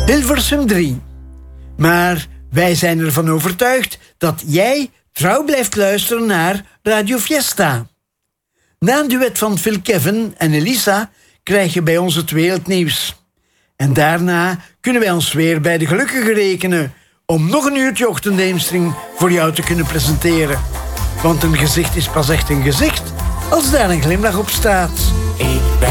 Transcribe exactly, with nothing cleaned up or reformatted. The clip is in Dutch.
Hilversum drie. Maar wij zijn ervan overtuigd dat jij trouw blijft luisteren naar Radio Fiesta. Na een duet van Phil Kevin en Elisa krijg je bij ons het wereldnieuws. En daarna kunnen wij ons weer bij de gelukkigen rekenen om nog een uurtje ochtendheemstring voor jou te kunnen presenteren. Want een gezicht is pas echt een gezicht als daar een glimlach op staat. Ik ben